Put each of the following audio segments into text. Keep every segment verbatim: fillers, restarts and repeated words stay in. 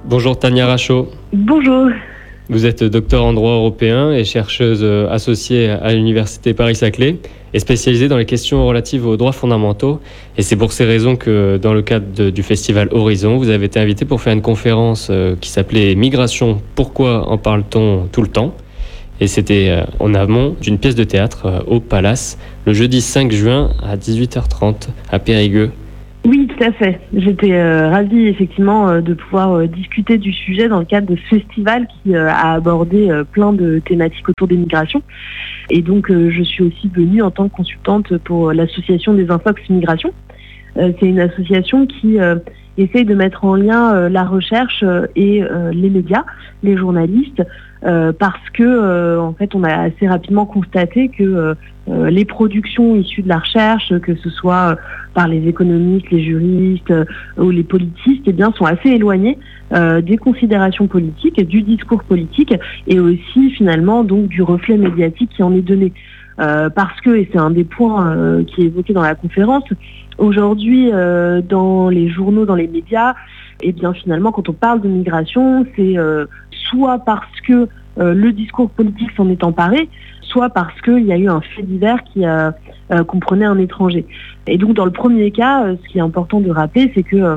Bonjour Tania Rachaud. Bonjour. Vous êtes docteur en droit européen et chercheuse associée à l'Université Paris-Saclay et spécialisée dans les questions relatives aux droits fondamentaux. Et c'est pour ces raisons que dans le cadre de, du festival Horizon, vous avez été invitée pour faire une conférence qui s'appelait « Migration, pourquoi en parle-t-on tout le temps ?» Et c'était en amont d'une pièce de théâtre au Palace, le jeudi cinq juin à dix-huit heures trente à Périgueux. Oui, tout à fait. J'étais euh, ravie effectivement euh, de pouvoir euh, discuter du sujet dans le cadre de ce festival qui euh, a abordé euh, plein de thématiques autour des migrations. Et donc euh, je suis aussi venue en tant que consultante pour l'association des Infox Migration. Euh, c'est une association qui euh, essaye de mettre en lien euh, la recherche euh, et euh, les médias, les journalistes, euh, parce que euh, en fait on a assez rapidement constaté que euh, euh, les productions issues de la recherche, que ce soit euh, par les économistes, les juristes euh, ou les politistes, eh bien sont assez éloignées euh, des considérations politiques, du discours politique et aussi finalement donc du reflet médiatique qui en est donné. Euh, parce que, et c'est un des points euh, qui est évoqué dans la conférence, aujourd'hui euh, dans les journaux, dans les médias, et eh bien finalement quand on parle de migration, c'est euh, soit parce que euh, le discours politique s'en est emparé, soit parce qu'il y a eu un fait divers qui euh, euh, comprenait un étranger. Et donc dans le premier cas, euh, ce qui est important de rappeler, c'est que euh,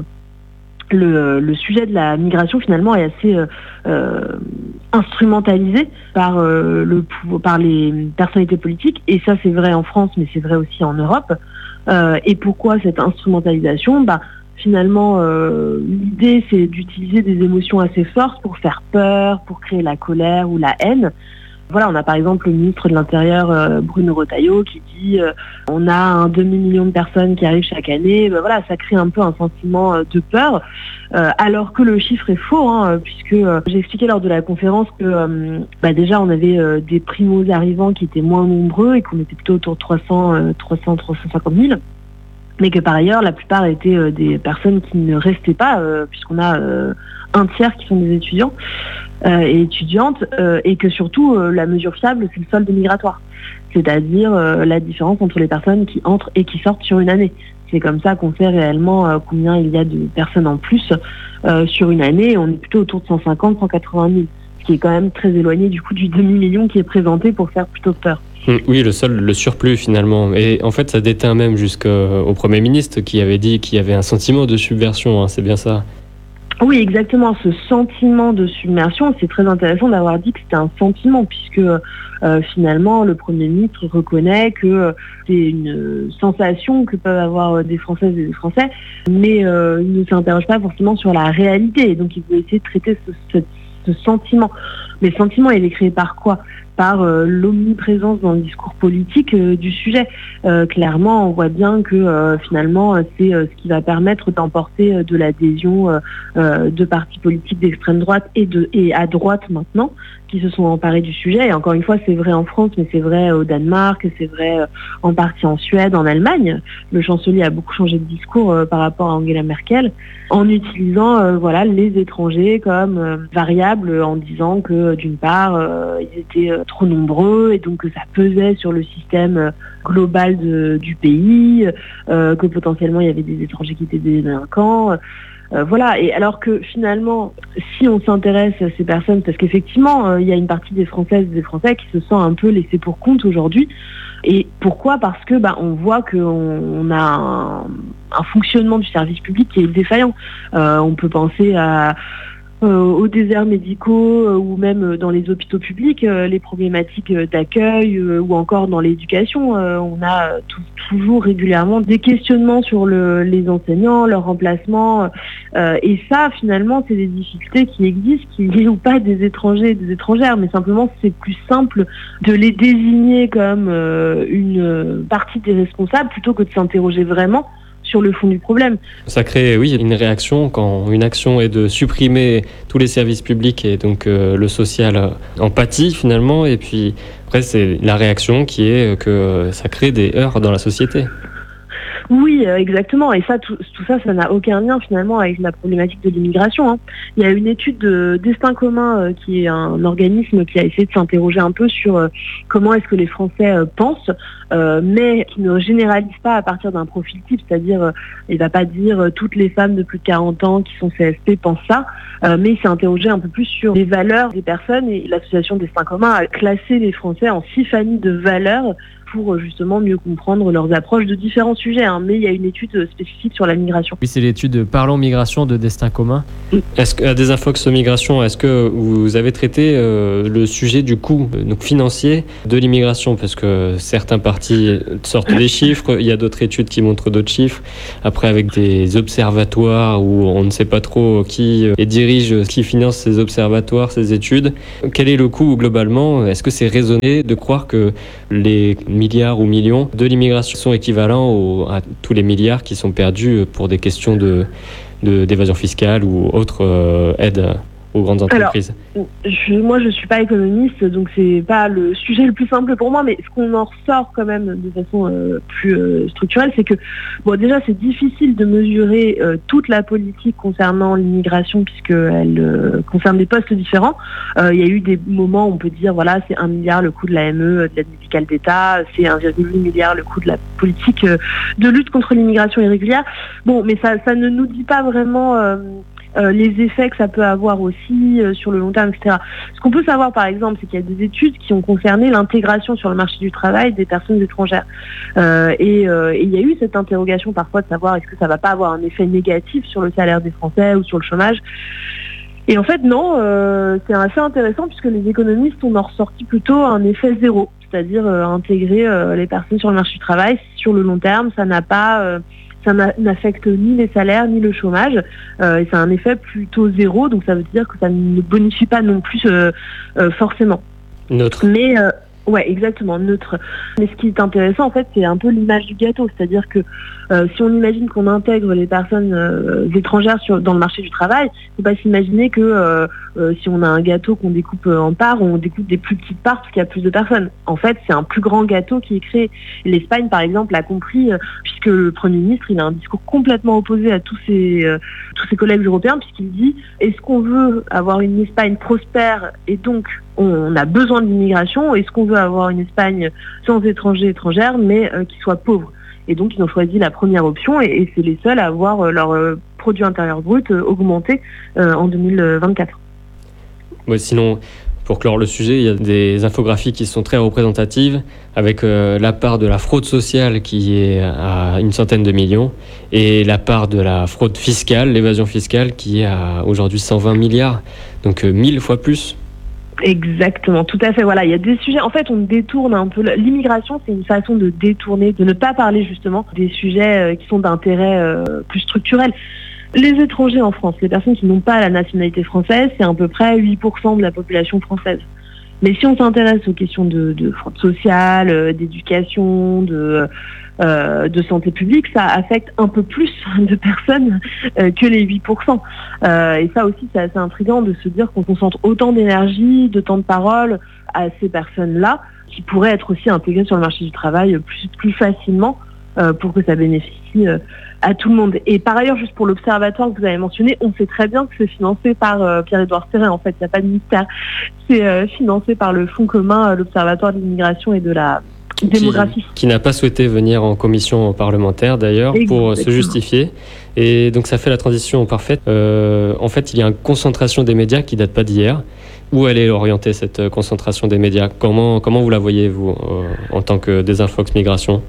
le, le sujet de la migration finalement est assez euh, euh, instrumentalisé par, euh, le, par les personnalités politiques, et ça c'est vrai en France, mais c'est vrai aussi en Europe. Euh, et pourquoi cette instrumentalisation ? Bah, finalement, euh, l'idée c'est d'utiliser des émotions assez fortes pour faire peur, pour créer la colère ou la haine. Voilà, on a par exemple le ministre de l'Intérieur euh, Bruno Retailleau qui dit euh, on a un demi-million de personnes qui arrivent chaque année. Ben voilà, ça crée un peu un sentiment euh, de peur, euh, alors que le chiffre est faux, hein, puisque euh, j'ai expliqué lors de la conférence que euh, bah déjà on avait euh, des primo-arrivants qui étaient moins nombreux et qu'on était plutôt autour de trois cents, trois cents, trois cent cinquante mille. Mais que par ailleurs, la plupart étaient euh, des personnes qui ne restaient pas, euh, puisqu'on a euh, un tiers qui sont des étudiants euh, et étudiantes, euh, et que surtout, euh, la mesure fiable, c'est le solde migratoire, c'est-à-dire euh, la différence entre les personnes qui entrent et qui sortent sur une année. C'est comme ça qu'on sait réellement euh, combien il y a de personnes en plus euh, sur une année. On est plutôt autour de cent cinquante, cent quatre-vingt mille, ce qui est quand même très éloigné du coup du demi-million qui est présenté pour faire plutôt peur. Oui, le seul, le surplus finalement. Et en fait, ça déteint même jusqu'au Premier ministre qui avait dit qu'il y avait un sentiment de subversion, hein, c'est bien ça ? Oui, exactement. Ce sentiment de submersion, c'est très intéressant d'avoir dit que c'était un sentiment, puisque euh, finalement, le Premier ministre reconnaît que euh, c'est une sensation que peuvent avoir des Françaises et des Français, mais euh, il ne s'interroge pas forcément sur la réalité. Donc, il veut essayer de traiter ce, ce, ce sentiment. Mais ce sentiment, il est créé par quoi ? Par euh, l'omniprésence dans le discours politique euh, du sujet. Euh, clairement, on voit bien que euh, finalement, c'est euh, ce qui va permettre d'emporter euh, de l'adhésion euh, euh, de partis politiques d'extrême droite et, de, et à droite maintenant, qui se sont emparés du sujet. Et encore une fois, c'est vrai en France, mais c'est vrai au Danemark, c'est vrai euh, en partie en Suède, en Allemagne. Le chancelier a beaucoup changé de discours euh, par rapport à Angela Merkel, en utilisant euh, voilà, les étrangers comme euh, variable, en disant que d'une part, euh, ils étaient euh, trop nombreux et donc que ça pesait sur le système euh, global de, du pays, euh, que potentiellement il y avait des étrangers qui étaient des délinquants. Euh, voilà, et alors que finalement, si on s'intéresse à ces personnes, parce qu'effectivement, euh, il y a une partie des Françaises et des Français qui se sent un peu laissés pour compte aujourd'hui. Et pourquoi ? Parce que bah, on voit qu'on on a un, un fonctionnement du service public qui est défaillant. Euh, on peut penser à Euh, aux déserts médicaux euh, ou même euh, dans les hôpitaux publics, euh, les problématiques euh, d'accueil euh, ou encore dans l'éducation. Euh, on a euh, tout, toujours régulièrement des questionnements sur le, les enseignants, leur remplacement. Euh, et ça, finalement, c'est des difficultés qui existent, qui ne sont pas des étrangers et des étrangères, mais simplement c'est plus simple de les désigner comme euh, une partie des responsables plutôt que de s'interroger vraiment sur le fond du problème. Ça crée, oui, une réaction quand une action est de supprimer tous les services publics et donc euh, le social en pâtit finalement, et puis après c'est la réaction qui est que ça crée des heurts dans la société. Oui, euh, exactement. Et ça, tout, tout ça, ça n'a aucun lien finalement avec la problématique de l'immigration. Hein. Il y a une étude de Destin commun, euh, qui est un organisme qui a essayé de s'interroger un peu sur euh, comment est-ce que les Français euh, pensent, euh, mais qui ne généralise pas à partir d'un profil type, c'est-à-dire, euh, il ne va pas dire euh, toutes les femmes de plus de quarante ans qui sont C S P pensent ça, euh, mais il s'est interrogé un peu plus sur les valeurs des personnes, et l'association Destin commun a classé les Français en six familles de valeurs pour justement mieux comprendre leurs approches de différents sujets. Hein. Mais il y a une étude spécifique sur la migration. Oui, c'est l'étude Parlons Migration de Destin commun. Est-ce que, à Desinfox Migration, est-ce que vous avez traité euh, le sujet du coût donc financier de l'immigration? Parce que certains partis sortent des chiffres, il y a d'autres études qui montrent d'autres chiffres. Après, avec des observatoires où on ne sait pas trop qui euh, dirige, qui finance ces observatoires, ces études. Quel est le coût globalement? Est-ce que c'est raisonné de croire que les milliards ou millions de l'immigration sont équivalents au, à tous les milliards qui sont perdus pour des questions de, de, d'évasion fiscale ou autres euh, aides aux grandes entreprises? Alors, je, moi, je suis pas économiste, donc c'est pas le sujet le plus simple pour moi, mais ce qu'on en ressort quand même de façon euh, plus euh, structurelle, c'est que, bon, déjà, c'est difficile de mesurer euh, toute la politique concernant l'immigration, puisqu'elle euh, concerne des postes différents. Euh, il y a eu des moments où on peut dire, voilà, c'est un milliard le coût de l'A M E, de l'aide médicale d'État, c'est un virgule huit milliard le coût de la politique euh, de lutte contre l'immigration irrégulière. Bon, mais ça, ça ne nous dit pas vraiment... Euh, Euh, les effets que ça peut avoir aussi euh, sur le long terme, et cetera. Ce qu'on peut savoir, par exemple, c'est qu'il y a des études qui ont concerné l'intégration sur le marché du travail des personnes étrangères. Euh, et euh, il y a eu cette interrogation parfois de savoir est-ce que ça va pas avoir un effet négatif sur le salaire des Français ou sur le chômage. Et en fait, non, euh, c'est assez intéressant puisque les économistes ont en ressorti plutôt un effet zéro, c'est-à-dire euh, intégrer euh, les personnes sur le marché du travail sur le long terme, ça n'a pas... Euh, ça n'affecte ni les salaires ni le chômage, euh, et ça a un effet plutôt zéro, donc ça veut dire que ça ne bonifie pas non plus euh, euh, forcément. Neutre. Mais euh, ouais, exactement, neutre. Mais ce qui est intéressant, en fait, c'est un peu l'image du gâteau, c'est-à-dire que euh, si on imagine qu'on intègre les personnes euh, étrangères sur, dans le marché du travail, il ne faut pas s'imaginer que euh, euh, si on a un gâteau qu'on découpe en parts, on découpe des plus petites parts parce qu'il y a plus de personnes. En fait, c'est un plus grand gâteau qui est créé. L'Espagne, par exemple, l'a compris, euh, puisque le Premier ministre, il a un discours complètement opposé à tous ses, euh, tous ses collègues européens, puisqu'il dit « Est-ce qu'on veut avoir une Espagne prospère et donc on a besoin de l'immigration, est-ce qu'on veut avoir une Espagne sans étrangers étrangères, mais euh, qui soit pauvre ?» Et donc, ils ont choisi la première option et, et c'est les seuls à avoir euh, leur euh, produit intérieur brut euh, augmenté euh, en deux mille vingt-quatre. Ouais, sinon, pour clore le sujet, il y a des infographies qui sont très représentatives avec euh, la part de la fraude sociale qui est à une centaine de millions et la part de la fraude fiscale, l'évasion fiscale qui est à aujourd'hui cent vingt milliards, donc euh, mille fois plus. Exactement, tout à fait. Voilà, il y a des sujets. En fait, on détourne un peu. L'immigration, c'est une façon de détourner, de ne pas parler justement des sujets qui sont d'intérêt euh, plus structurel. Les étrangers en France, les personnes qui n'ont pas la nationalité française, c'est à peu près huit pour cent de la population française. Mais si on s'intéresse aux questions de, de fraude sociale, euh, d'éducation, de, euh, de santé publique, ça affecte un peu plus de personnes euh, que les huit pour cent. Euh, et ça aussi, c'est assez intriguant de se dire qu'on concentre autant d'énergie, de temps de parole à ces personnes-là, qui pourraient être aussi intégrées sur le marché du travail plus, plus facilement euh, pour que ça bénéficie euh, à tout le monde. Et par ailleurs, juste pour l'observatoire que vous avez mentionné, on sait très bien que c'est financé par euh, Pierre-Édouard Serret. En fait, il n'y a pas de mystère. C'est euh, financé par le Fonds commun, euh, l'Observatoire de l'immigration et de la démographie. Qui, qui n'a pas souhaité venir en commission parlementaire d'ailleurs pour se justifier. Et donc ça fait la transition parfaite. Euh, en fait, il y a une concentration des médias qui ne date pas d'hier. Où elle est orientée, cette concentration des médias? Comment, comment vous la voyez, vous, euh, en tant que Desinfox Migration?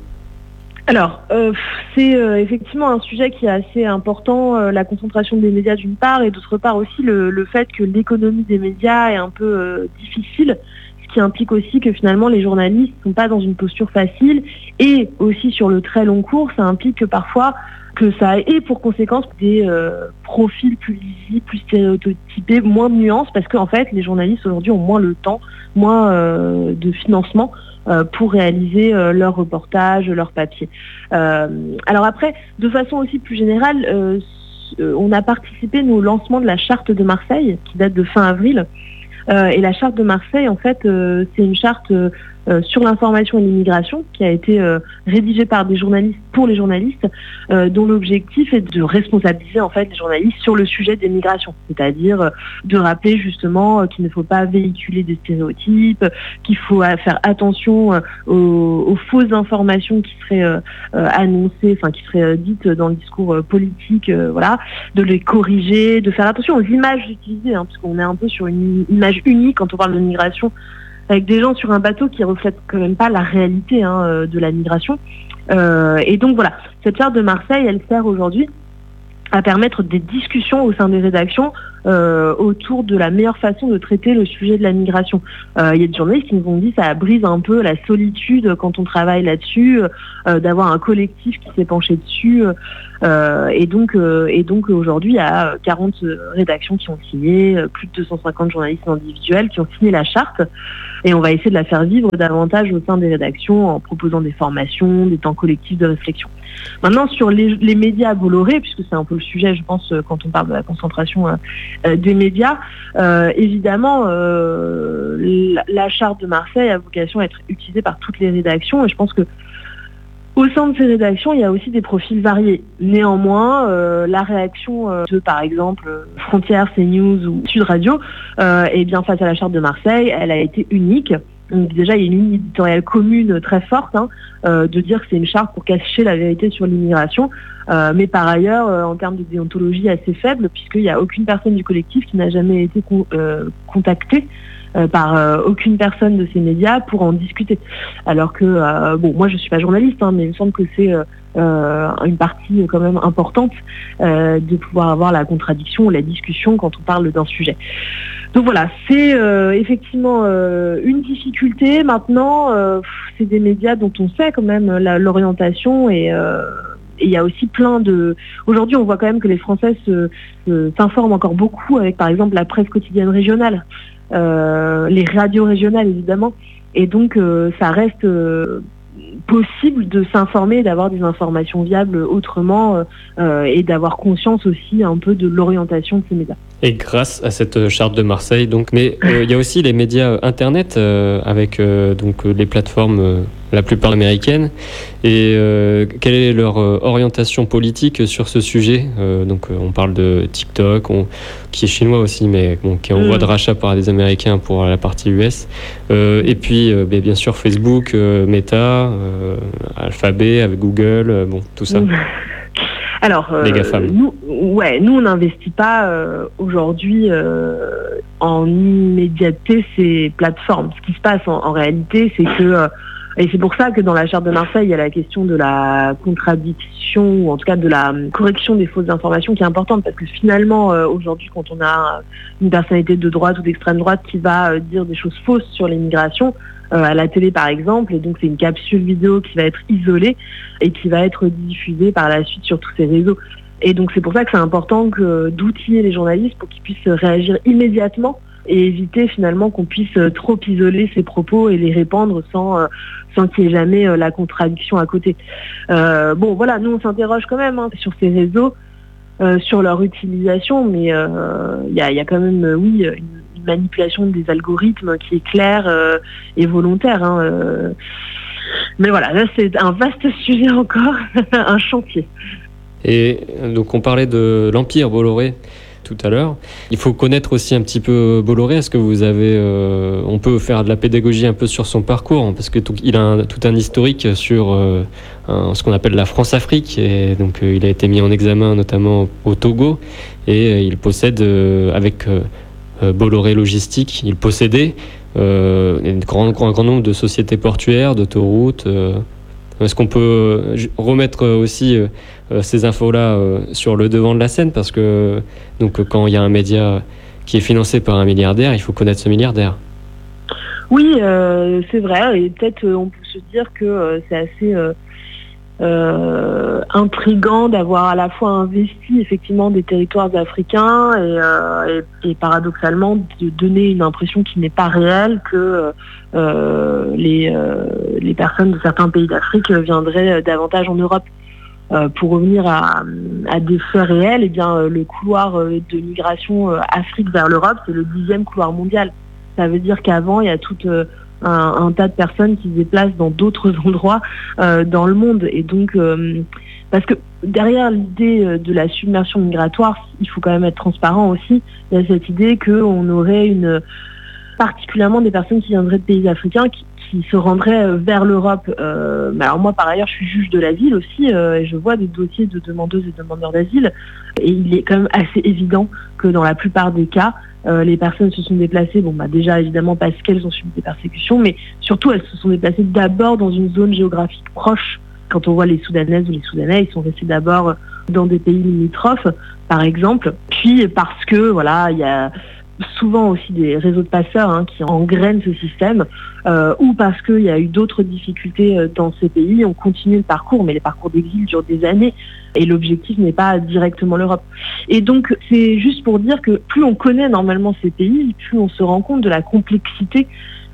Alors, euh, c'est euh, effectivement un sujet qui est assez important, euh, la concentration des médias d'une part, et d'autre part aussi le, le fait que l'économie des médias est un peu euh, difficile, ce qui implique aussi que finalement les journalistes ne sont pas dans une posture facile, et aussi sur le très long cours, ça implique que parfois que ça ait pour conséquence des euh, profils plus lisibles, plus stéréotypés, moins de nuances, parce qu'en fait les journalistes aujourd'hui ont moins le temps, moins euh, de financement Euh, pour réaliser euh, leurs reportages, leurs papiers. Euh, alors après, de façon aussi plus générale, euh, on a participé nous, au lancement de la charte de Marseille, qui date de fin avril. Euh, et la charte de Marseille, en fait, euh, c'est une charte euh, euh, sur l'information et l'immigration, qui a été euh, rédigé par des journalistes pour les journalistes, euh, dont l'objectif est de responsabiliser en fait les journalistes sur le sujet des migrations, c'est-à-dire euh, de rappeler justement euh, qu'il ne faut pas véhiculer des stéréotypes, qu'il faut euh, faire attention euh, aux, aux fausses informations qui seraient euh, euh, annoncées, enfin qui seraient euh, dites dans le discours euh, politique, euh, voilà, de les corriger, de faire attention aux images utilisées, hein, parce qu'on est un peu sur une image unique quand on parle de migration, avec des gens sur un bateau qui reflètent quand même pas la réalité hein, de la migration. Euh, et donc voilà, cette charte de Marseille, elle sert aujourd'hui à permettre des discussions au sein des rédactions euh, autour de la meilleure façon de traiter le sujet de la migration. Il euh, y a des journalistes qui nous ont dit que ça brise un peu la solitude quand on travaille là-dessus, euh, d'avoir un collectif qui s'est penché dessus. Euh, et donc, euh, et donc aujourd'hui, il y a quarante rédactions qui ont signé, plus de deux cent cinquante journalistes individuels qui ont signé la charte. Et on va essayer de la faire vivre davantage au sein des rédactions en proposant des formations, des temps collectifs de réflexion. Maintenant, sur les, les médias Bolloré, puisque c'est un peu le sujet, je pense, quand on parle de la concentration euh, des médias, euh, évidemment, euh, la, la charte de Marseille a vocation à être utilisée par toutes les rédactions. Et je pense que au sein de ces rédactions, il y a aussi des profils variés. Néanmoins, euh, la réaction euh, de, par exemple, Frontières, CNews ou Sud Radio, euh, eh bien, face à la charte de Marseille, elle a été unique. Donc déjà, il y a une ligne éditoriale commune très forte, hein, euh, de dire que c'est une charte pour cacher la vérité sur l'immigration. Euh, mais par ailleurs, euh, en termes de déontologie, assez faible, puisqu'il n'y a aucune personne du collectif qui n'a jamais été con- euh, contactée Euh, par euh, aucune personne de ces médias pour en discuter. Alors que, euh, bon, moi je suis pas journaliste, hein, mais il me semble que c'est euh, euh, une partie quand même importante euh, de pouvoir avoir la contradiction ou la discussion quand on parle d'un sujet. Donc voilà, c'est euh, effectivement euh, une difficulté. Maintenant, euh, c'est des médias dont on sait quand même la, l'orientation et euh, Et il y a aussi plein de... Aujourd'hui, on voit quand même que les Français se, se, s'informent encore beaucoup avec, par exemple, la presse quotidienne régionale, euh, les radios régionales, évidemment. Et donc, euh, ça reste euh, possible de s'informer et d'avoir des informations viables autrement euh, et d'avoir conscience aussi un peu de l'orientation de ces médias. Et grâce à cette charte de Marseille, donc. Mais euh, il y a aussi les médias Internet euh, avec euh, donc les plateformes, euh, la plupart américaines. Et euh, quelle est leur euh, orientation politique sur ce sujet euh, Donc, euh, on parle de TikTok, on, qui est chinois aussi, mais bon, qui est en mmh. voie de rachat par des Américains pour la partie U S. Euh, et puis, euh, bien sûr, Facebook, euh, Meta, euh, Alphabet avec Google, euh, bon, tout ça. Mmh. Alors, euh, nous, ouais, nous, on n'investit pas euh, aujourd'hui euh, en immédiateté ces plateformes. Ce qui se passe en, en réalité, c'est que, euh, et c'est pour ça que dans la charte de Marseille, il y a la question de la contradiction, ou en tout cas de la correction des fausses informations qui est importante, parce que finalement, euh, aujourd'hui, quand on a une personnalité de droite ou d'extrême droite qui va euh, dire des choses fausses sur l'immigration, Euh, à la télé par exemple, et donc c'est une capsule vidéo qui va être isolée et qui va être diffusée par la suite sur tous ces réseaux. Et donc c'est pour ça que c'est important que, d'outiller les journalistes pour qu'ils puissent réagir immédiatement et éviter finalement qu'on puisse trop isoler ces propos et les répandre sans, euh, sans qu'il y ait jamais euh, la contradiction à côté. Euh, bon voilà, nous on s'interroge quand même hein, sur ces réseaux, euh, sur leur utilisation, mais il euh, y, a, y a quand même, euh, oui, une manipulation des algorithmes qui est claire euh, et volontaire. Hein, euh. Mais voilà, là c'est un vaste sujet encore, un chantier. Et donc on parlait de l'Empire Bolloré tout à l'heure. Il faut connaître aussi un petit peu Bolloré. Est-ce que vous avez, euh, on peut faire de la pédagogie un peu sur son parcours, parce que tout, il a un, tout un historique sur euh, un, ce qu'on appelle la France-Afrique, et donc euh, il a été mis en examen notamment au Togo, et euh, il possède euh, avec euh, Bolloré Logistique, il possédait euh, un, grand, grand, grand nombre de sociétés portuaires, d'autoroutes. Euh, est-ce qu'on peut remettre aussi euh, ces infos-là euh, sur le devant de la scène, parce que donc, quand il y a un média qui est financé par un milliardaire, il faut connaître ce milliardaire. Oui, euh, c'est vrai, et peut-être euh, on peut se dire que euh, c'est assez... Euh Euh, intriguant d'avoir à la fois investi effectivement des territoires africains et, euh, et, et paradoxalement de donner une impression qui n'est pas réelle que euh, les, euh, les personnes de certains pays d'Afrique viendraient davantage en Europe. Euh, pour revenir à, à des faits réels, eh bien, le couloir de migration Afrique vers l'Europe, c'est le dixième couloir mondial. Ça veut dire qu'avant, il y a toute un, un tas de personnes qui se déplacent dans d'autres endroits euh, dans le monde. Et donc, euh, parce que derrière l'idée de la submersion migratoire, il faut quand même être transparent aussi. Il y a cette idée qu'on aurait une, particulièrement des personnes qui viendraient de pays africains qui, qui se rendraient vers l'Europe. Euh, alors moi, par ailleurs, je suis juge de l'asile aussi, euh, et je vois des dossiers de demandeuses et demandeurs d'asile. Et il est quand même assez évident que dans la plupart des cas, euh, les personnes se sont déplacées, bon bah déjà évidemment parce qu'elles ont subi des persécutions, mais surtout elles se sont déplacées d'abord dans une zone géographique proche. Quand on voit les Soudanaises ou les Soudanais, ils sont restés d'abord dans des pays limitrophes, par exemple. Puis parce que voilà, il y a souvent aussi des réseaux de passeurs hein, qui engrainent ce système, euh, ou parce qu'il y a eu d'autres difficultés dans ces pays, on continue le parcours, mais les parcours d'exil durent des années, et l'objectif n'est pas directement l'Europe. Et donc c'est juste pour dire que plus on connaît normalement ces pays, plus on se rend compte de la complexité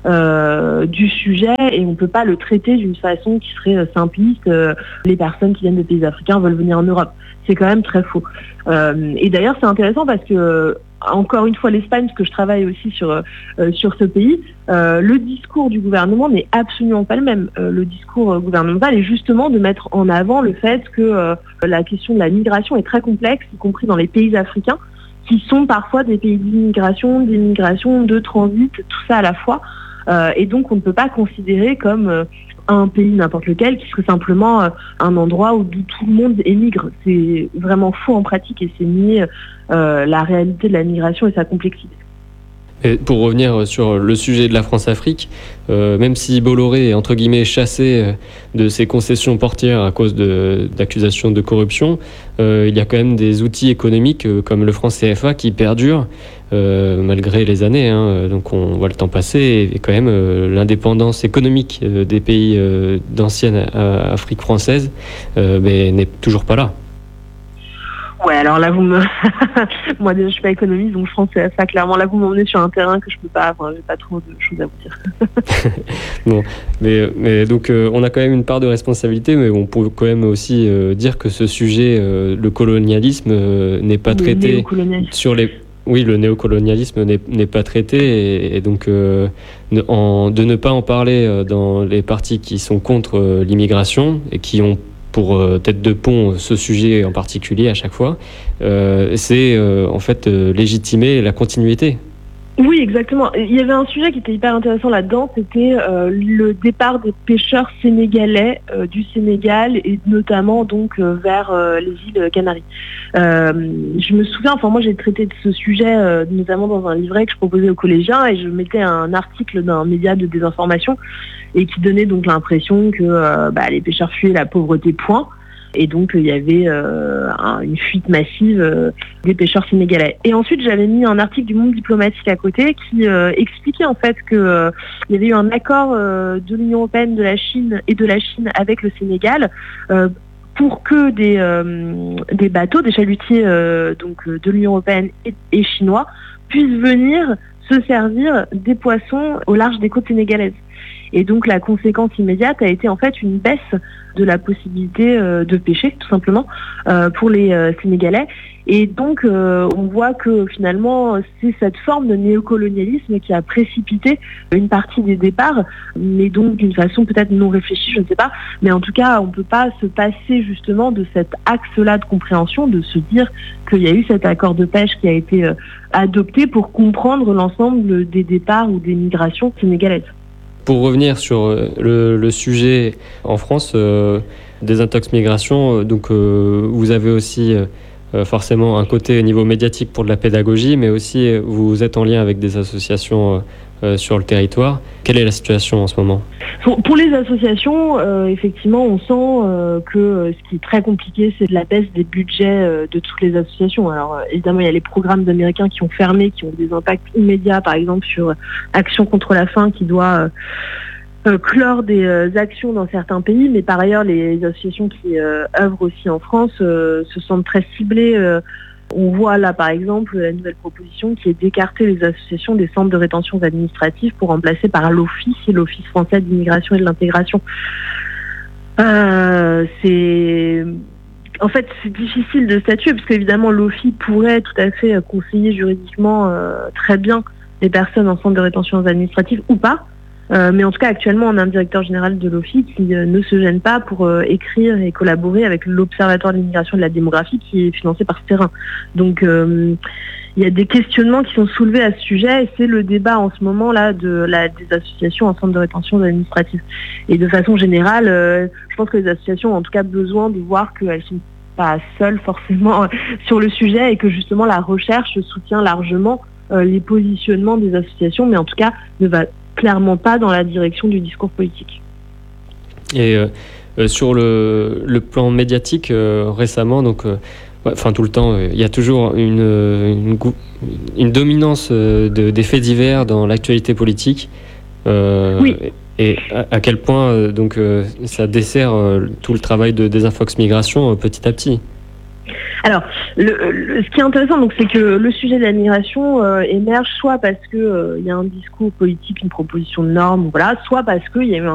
Euh, du sujet, et on ne peut pas le traiter d'une façon qui serait euh, simpliste. Euh, les personnes qui viennent de pays africains veulent venir en Europe. C'est quand même très faux. Euh, et d'ailleurs, c'est intéressant parce que, euh, encore une fois, l'Espagne, parce que je travaille aussi sur, euh, sur ce pays, euh, le discours du gouvernement n'est absolument pas le même. Euh, le discours gouvernemental est justement de mettre en avant le fait que euh, la question de la migration est très complexe, y compris dans les pays africains, qui sont parfois des pays d'immigration, d'immigration, de transit, tout ça à la fois. Euh, et donc on ne peut pas considérer comme euh, un pays n'importe lequel qui serait simplement euh, un endroit où tout le monde émigre. C'est vraiment faux en pratique et c'est nier euh, la réalité de la migration et sa complexité. Et pour revenir sur le sujet de la France-Afrique, euh, même si Bolloré est entre guillemets chassé de ses concessions portières à cause de, d'accusations de corruption, euh, il y a quand même des outils économiques euh, comme le franc C F A qui perdurent euh, malgré les années. Hein, donc on voit le temps passer et quand même euh, l'indépendance économique euh, des pays euh, d'ancienne euh, Afrique française euh, mais n'est toujours pas là. Ouais, alors là, vous me... Moi, déjà, je suis pas économiste, donc je pense que ça, clairement, là, vous m'emmenez sur un terrain que je peux pas... Enfin, j'ai pas trop de choses à vous dire. Bon, mais, mais donc, euh, on a quand même une part de responsabilité, mais on peut quand même aussi euh, dire que ce sujet, euh, le colonialisme, euh, n'est pas le traité sur les... Oui, le néocolonialisme n'est, n'est pas traité, et, et donc euh, ne, en, de ne pas en parler euh, dans les partis qui sont contre euh, l'immigration et qui ont pour euh, tête de pont ce sujet en particulier à chaque fois, euh, c'est euh, en fait euh, légitimer la continuité. Oui, exactement. Il y avait un sujet qui était hyper intéressant là-dedans, c'était euh, le départ des pêcheurs sénégalais euh, du Sénégal et notamment donc euh, vers euh, les îles Canaries. Euh, je me souviens, enfin moi j'ai traité de ce sujet euh, notamment dans un livret que je proposais aux collégiens et je mettais un article d'un média de désinformation et qui donnait donc l'impression que euh, bah, les pêcheurs fuyaient la pauvreté, point. Et donc il y avait euh, un, une fuite massive euh, des pêcheurs sénégalais. Et ensuite j'avais mis un article du Monde diplomatique à côté qui euh, expliquait en fait que euh, il y avait eu un accord euh, de l'Union européenne, de la Chine et de la Chine avec le Sénégal euh, pour que des, euh, des bateaux, des chalutiers euh, donc de l'Union européenne et, et chinois puissent venir se servir des poissons au large des côtes sénégalaises. Et donc la conséquence immédiate a été en fait une baisse de la possibilité euh, de pêcher, tout simplement, euh, pour les euh, Sénégalais. Et donc euh, on voit que finalement c'est cette forme de néocolonialisme qui a précipité une partie des départs, mais donc d'une façon peut-être non réfléchie, je ne sais pas. Mais en tout cas, on ne peut pas se passer justement de cet axe-là de compréhension, de se dire qu'il y a eu cet accord de pêche qui a été euh, adopté pour comprendre l'ensemble des départs ou des migrations sénégalaises. Pour revenir sur le, le sujet en France, euh, des intox migration, donc euh, vous avez aussi euh, forcément un côté au niveau médiatique pour de la pédagogie, mais aussi vous êtes en lien avec des associations euh, sur le territoire. Quelle est la situation en ce moment ? Pour, pour les associations, euh, effectivement, on sent euh, que ce qui est très compliqué, c'est la baisse des budgets euh, de toutes les associations. Alors euh, évidemment, il y a les programmes américains qui ont fermé, qui ont des impacts immédiats, par exemple sur Action contre la faim, qui doit euh, euh, clore des euh, actions dans certains pays, mais par ailleurs, les associations qui euh, œuvrent aussi en France euh, se sentent très ciblées. Euh, On voit là, par exemple, la nouvelle proposition qui est d'écarter les associations des centres de rétention administrative pour remplacer par l'Office et l'Office français d'immigration et de l'intégration. Euh, c'est... En fait, c'est difficile de statuer parce qu'évidemment, l'Office pourrait tout à fait conseiller juridiquement euh, très bien les personnes en centre de rétention administrative ou pas. Euh, mais en tout cas, actuellement, on a un directeur général de l'O F I qui euh, ne se gêne pas pour euh, écrire et collaborer avec l'Observatoire de l'immigration et de la démographie qui est financé par Terrain. Donc, euh, il y a des questionnements qui sont soulevés à ce sujet et c'est le débat en ce moment là de la, des associations en centre de rétention administrative. Et de façon générale, euh, je pense que les associations ont en tout cas besoin de voir qu'elles sont pas seules forcément sur le sujet et que justement la recherche soutient largement euh, les positionnements des associations, mais en tout cas ne va clairement pas dans la direction du discours politique. Et euh, euh, sur le, le plan médiatique, euh, récemment, donc euh, enfin tout le temps, il y a toujours une, une, une dominance de, des faits divers dans l'actualité politique. Euh, oui. Et à, à quel point donc euh, ça dessert euh, tout le travail de Desinfox Migration euh, petit à petit. Alors, le, le, ce qui est intéressant, donc, c'est que le sujet de la migration euh, émerge soit parce qu'il euh, y a un discours politique, une proposition de norme, voilà, soit parce qu'il y a eu un